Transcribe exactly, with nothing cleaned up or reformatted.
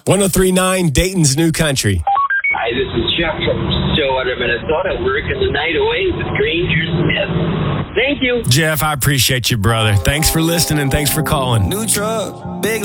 one oh three point nine Dayton's New Country. Hi, this is Chuck from Stillwater, Minnesota, working the night away with Granger Smith. Thank you. Jeff, I appreciate you, brother. Thanks for listening and thanks for calling. New truck, big